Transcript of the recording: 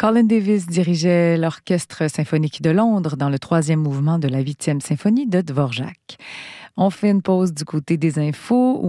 Colin Davis dirigeait l'Orchestre symphonique de Londres dans le 3e mouvement de la 8e symphonie de Dvorak. On fait une pause du côté des infos